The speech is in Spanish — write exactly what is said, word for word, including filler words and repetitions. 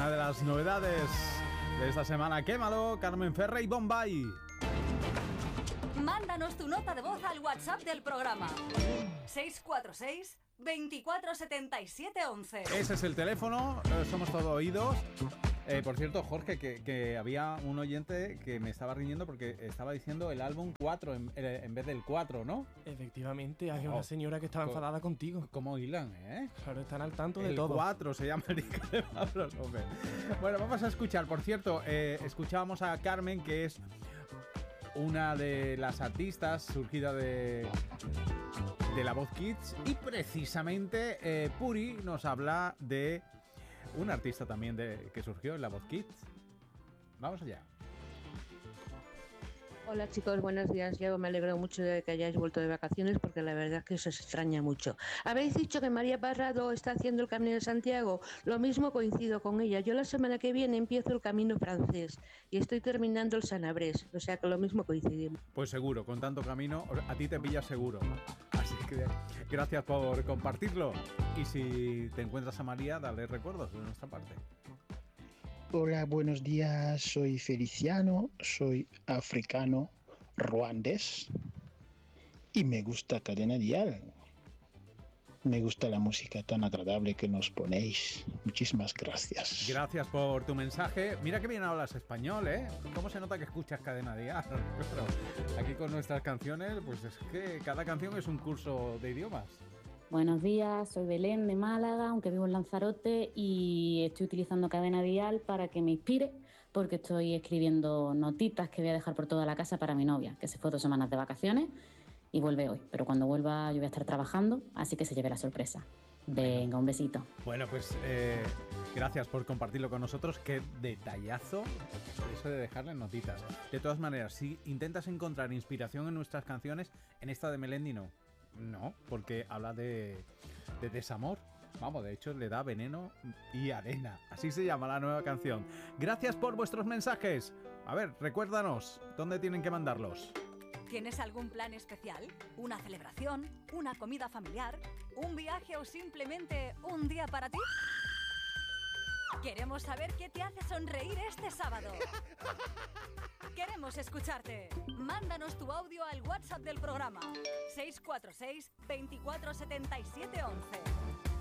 una de las novedades de esta semana. Quémalo, Carmen Ferrer y Bombay. Mándanos tu nota de voz al WhatsApp del programa. seis cuatro seis, veinticuatro setenta y siete once. Ese es el teléfono, eh, somos todo oídos. Eh, por cierto, Jorge, que, que había un oyente que me estaba riñendo porque estaba diciendo el álbum cuatro en, en vez del cuatro, ¿no? Efectivamente, hay Oh, una señora que estaba enfadada contigo. ¿Cómo hilan, eh? Claro, están al tanto de el todo. El cuatro se llama Erika de Pablos, hombre. Bueno, vamos a escuchar. Por cierto, eh, escuchábamos a Carmen, que es una de las artistas surgida de... de La Voz Kids, y precisamente eh, Puri nos habla de un artista también de, que surgió en La Voz Kids. Vamos allá. Hola chicos, buenos días. Yo me alegro mucho de que hayáis vuelto de vacaciones porque la verdad es que os extraña mucho. Habéis dicho que María Parrado está haciendo el Camino de Santiago. Lo mismo, coincido con ella. Yo la semana que viene empiezo el Camino francés y estoy terminando el Sanabrés. O sea que lo mismo coincidimos. Pues seguro, con tanto camino, a ti te pilla seguro. Así que gracias por compartirlo. Y si te encuentras a María, dale recuerdos de nuestra parte. Hola, buenos días. Soy Feliciano, soy africano ruandés y me gusta Cadena Dial. Me gusta la música tan agradable que nos ponéis. Muchísimas gracias. Gracias por tu mensaje. Mira que bien hablas español, ¿eh? ¿Cómo se nota que escuchas Cadena Dial? Pero aquí con nuestras canciones, pues es que cada canción es un curso de idiomas. Buenos días, soy Belén de Málaga, aunque vivo en Lanzarote, y estoy utilizando Cadena Dial para que me inspire, porque estoy escribiendo notitas que voy a dejar por toda la casa para mi novia, que se fue dos semanas de vacaciones y vuelve hoy. Pero cuando vuelva yo voy a estar trabajando, así que se lleve la sorpresa. Venga, un besito. Bueno, pues eh, gracias por compartirlo con nosotros. Qué detallazo eso de dejarle notitas. De todas maneras, si intentas encontrar inspiración en nuestras canciones, en esta de Melendi no. No, porque habla de, de desamor. Vamos, de hecho le da veneno y arena. Así se llama la nueva canción. Gracias por vuestros mensajes. A ver, recuérdanos, ¿dónde tienen que mandarlos? ¿Tienes algún plan especial? ¿Una celebración? ¿Una comida familiar? ¿Un viaje o simplemente un día para ti? Queremos saber qué te hace sonreír este sábado. Queremos escucharte. Mándanos tu audio al WhatsApp del programa seis cuatro seis, veinticuatro setenta y siete once.